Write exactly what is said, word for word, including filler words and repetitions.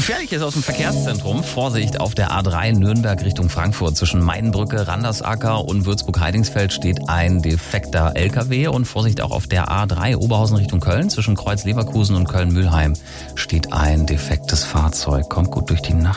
Gefährliches aus dem Verkehrszentrum. Vorsicht, auf der A drei Nürnberg Richtung Frankfurt. Zwischen Mainbrücke, Randersacker und Würzburg-Heidingsfeld steht ein defekter L K W. Und Vorsicht auch auf der A drei Oberhausen Richtung Köln. Zwischen Kreuz Leverkusen und Köln-Mülheim steht ein defektes Fahrzeug. Kommt gut durch die Nacht.